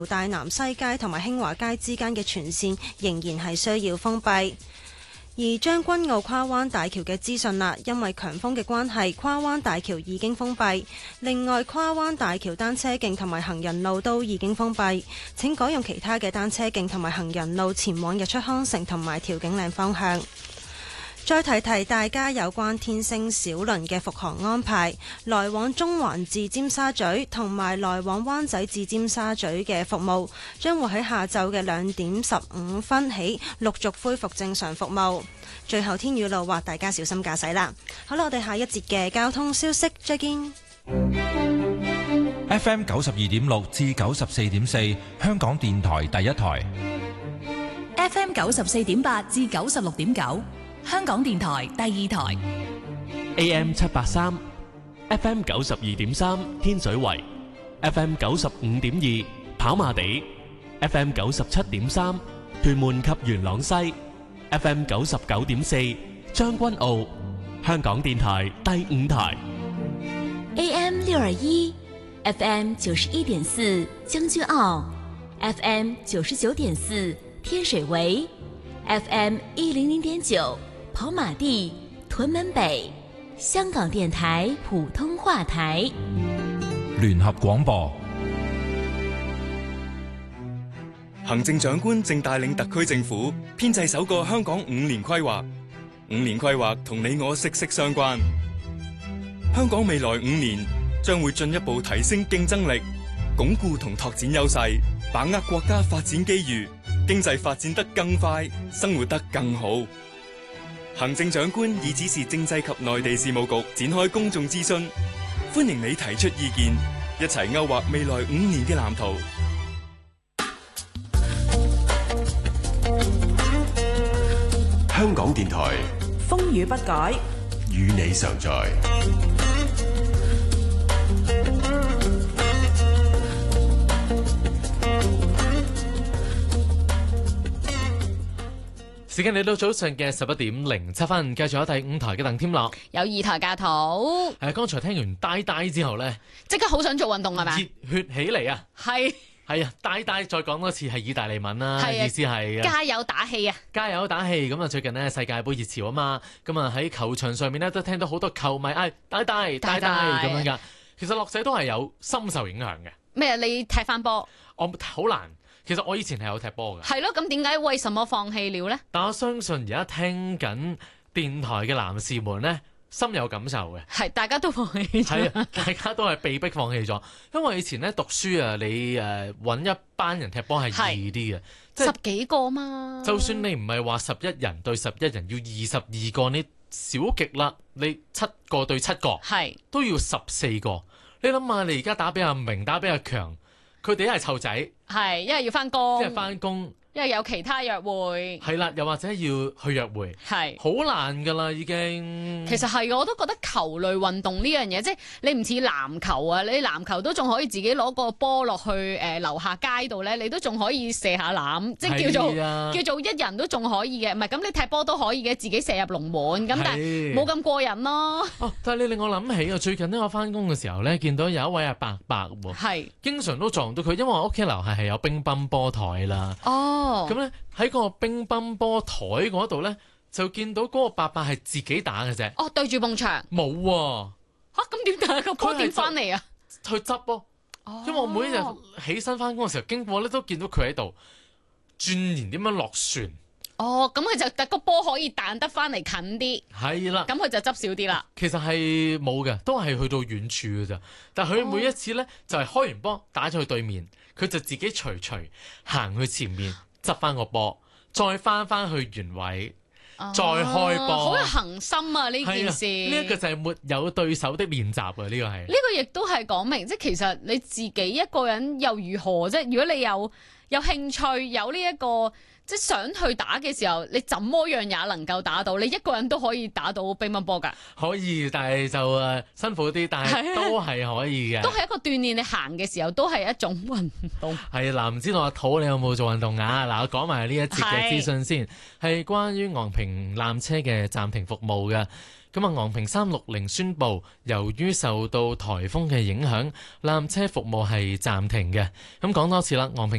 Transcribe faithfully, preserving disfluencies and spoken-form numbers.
大南西街同埋興華街之間嘅全線仍然係需要封閉。而將軍澳跨灣大橋嘅資訊啦，因為強風嘅關係，跨灣大橋已經封閉。另外，跨灣大橋單車徑同埋行人路都已經封閉，請改用其他嘅單車徑同埋行人路前往日出康城同埋調景嶺方向。再提提大家有關天星小輪嘅復航安排，來往中環至尖沙咀同埋來往灣仔至尖沙咀嘅服務將會喺下晝嘅兩點十五分起陸續恢復正常服務。最後天雨路滑，大家小心駕駛啦。好啦，我哋下一節嘅交通消息再見。 F M 九十二點六至九十四點四，香港電台第一台。 F M 九十四點八至九十六點九。香港電台第二台 A M 七八三 F M 九十二點三天水圍 F M 九十五點二跑馬地 F M 九十七點三屯門及元朗西 F M 九十九點四將軍澳。香港電台第五台 A M 六二一 F M 九十一點四將軍澳 F M 九十九點四天水圍 F M 一零零點九跑馬地、屯門北。香港電台普通話台聯合廣播。 行政長官正帶領特區政府編製首個香港五年規劃。五年規劃同你我息息相關。香港未來五年將會進一步提升競爭力，鞏固同拓展優勢，把握國家發展機遇，經濟發展得更快，生活得更好。行政長官已指示政制及內地事務局展開公眾諮詢，歡迎你提出意見，一齊勾畫未來五年嘅藍圖。 香港電台風雨不改， 與你常在。 時間嚟到早上嘅十一點零七分，繼續有第五台嘅鄧添樂， 有二台架圖。 誒，剛才聽完呆呆之後呢， 即刻好想做運動係咪？ 熱血起嚟啊！ 係係啊，呆呆再講多次係意大利文啦，意思係加油打氣啊！ 加油打氣！咁啊，最近呢世界盃熱潮啊嘛，咁啊喺球場上面呢都聽到好多球迷嗌呆呆呆呆咁樣噶。其實樂仔都係有深受影響嘅。 咩？你踢翻波？ 我好難。其實我以前係有踢波嘅， 係咯，咁點解為什麼放棄了呢？ 但我相信而家聽緊電台嘅男士們呢，深有感受嘅， 係大家都放棄咗， 係啊，大家都係被逼放棄咗。因為以前咧讀書啊，你誒揾、呃、一班人踢波係易啲嘅，即係十幾個嘛。 就算你唔係話十一人對十一人，要二十二個，你少極啦，你七個對七個， 係都要十四個。你諗下，你而家打俾阿明，打俾阿強。佢哋一係湊仔， 係一係要翻工， 一係翻工， 一係有其他約會， 係啦，又或者要去約會， 係好難噶啦，已經。 其實係，我都覺得球類運動呢樣嘢，即係你唔似籃球啊，你籃球都仲可以自己攞個波落去誒樓下街度咧，你都仲可以射下籃，即係叫做、啊、叫做一人都仲可以嘅，唔係咁你踢波都可以嘅，自己射入龍門咁，但係冇咁過癮咯。 哦，但係你令我諗起啊，最近呢，我翻工嘅時候咧，見到有一位阿伯伯喎， 係經常都撞到佢，因為我屋企樓下係有乒乓波台啦。 哦， 咁咧喺個乒乓波台嗰度咧，就見到嗰個伯伯係自己打嘅啫。 哦，對住埲牆。 冇喎。嚇，咁點打個波點翻嚟啊？ 去執咯。哦。因為我每一日起身翻工嘅時候經過咧，都見到佢喺度鑽研點樣落船。 哦，咁佢就得個波可以彈得翻嚟近啲。 係啦。 咁佢就執少啲啦。 其實係冇嘅，都係去到遠處嘅咋。但係佢每一次咧，就係開完波打咗去對面，佢就自己隨隨行去前面執翻個波，再翻翻去原位。再開波， 好有恆心啊！呢件事呢一個就係沒有對手的練習啊！呢個係呢個亦都係講明，即係其實你自己一個人又如何啫？如果你有有興趣，有呢一個即係想去打嘅時候，你怎麼樣也能夠打到，你一個人都可以打到乒乓波㗎。 可以，但係就誒、呃、辛苦啲，但係都係可以嘅。 都係一個鍛鍊，你行嘅時候都係一種運動。係嗱，唔知道阿土你有冇做運動啊？嗱，我講埋呢一節嘅資訊先，係關於昂坪纜車嘅暫停服務嘅。咁啊，昂坪三六零宣布，由於受到颱風嘅影響，纜車服務係暫停嘅。咁講多次啦，昂坪